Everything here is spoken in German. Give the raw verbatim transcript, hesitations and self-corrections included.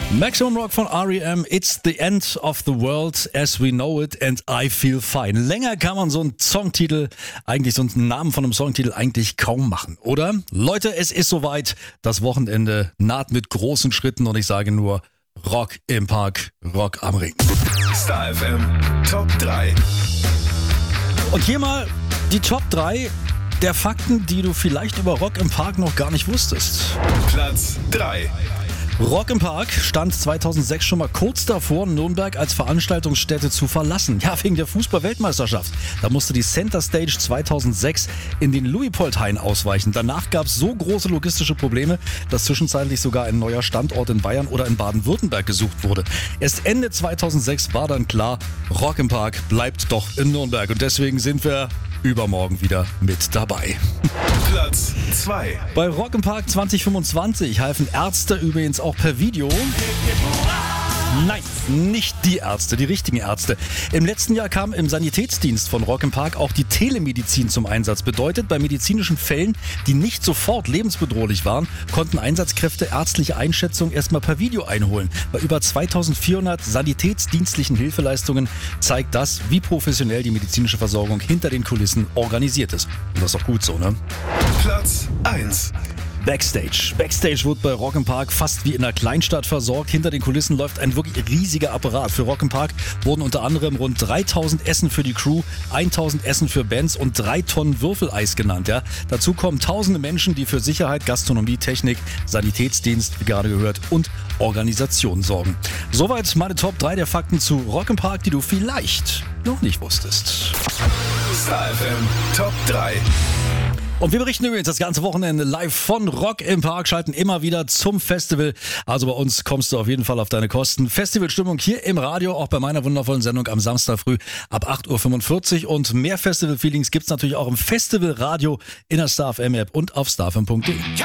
Maximum Rock von R E M, It's the End of the World as we know it and I feel fine. Länger kann man so einen Songtitel, eigentlich so einen Namen von einem Songtitel eigentlich kaum machen, oder? Leute, es ist soweit, das Wochenende naht mit großen Schritten und ich sage nur Rock im Park, Rock am Ring. Star F M Top drei. Und hier mal die Top drei der Fakten, die du vielleicht über Rock im Park noch gar nicht wusstest. Platz drei. Rock im Park stand zweitausendsechs schon mal kurz davor, Nürnberg als Veranstaltungsstätte zu verlassen. Ja, wegen der Fußball-Weltmeisterschaft. Da musste die Center Stage zweitausendsechs in den Luitpoldhain ausweichen. Danach gab es so große logistische Probleme, dass zwischenzeitlich sogar ein neuer Standort in Bayern oder in Baden-Württemberg gesucht wurde. Erst Ende zweitausendsechs war dann klar, Rock im Park bleibt doch in Nürnberg. Und deswegen sind wir übermorgen wieder mit dabei. Platz zwei. Bei Rock im Park zwanzig fünfundzwanzig halfen Ärzte übrigens auch per Video. Nein, nicht die Ärzte, die richtigen Ärzte. Im letzten Jahr kam im Sanitätsdienst von Rock im Park auch die Telemedizin zum Einsatz. Bedeutet, bei medizinischen Fällen, die nicht sofort lebensbedrohlich waren, konnten Einsatzkräfte ärztliche Einschätzungen erstmal per Video einholen. Bei über zweitausendvierhundert sanitätsdienstlichen Hilfeleistungen zeigt das, wie professionell die medizinische Versorgung hinter den Kulissen organisiert ist. Und das ist doch gut so, ne? Platz eins. Backstage. Backstage wird bei Rock im Park fast wie in einer Kleinstadt versorgt. Hinter den Kulissen läuft ein wirklich riesiger Apparat. Für Rock im Park wurden unter anderem rund dreitausend Essen für die Crew, tausend Essen für Bands und drei Tonnen Würfeleis genannt. Ja. Dazu kommen tausende Menschen, die für Sicherheit, Gastronomie, Technik, Sanitätsdienst, wie gerade gehört, und Organisation sorgen. Soweit meine Top drei der Fakten zu Rock im Park, die du vielleicht noch nicht wusstest. Star F M Top drei. Und wir berichten übrigens das ganze Wochenende live von Rock im Park, schalten immer wieder zum Festival. Also bei uns kommst du auf jeden Fall auf deine Kosten. Festivalstimmung hier im Radio, auch bei meiner wundervollen Sendung am Samstag früh ab acht Uhr fünfundvierzig. Und mehr Festival-Feelings gibt's natürlich auch im Festivalradio in der Star F M App und auf starfm punkt de.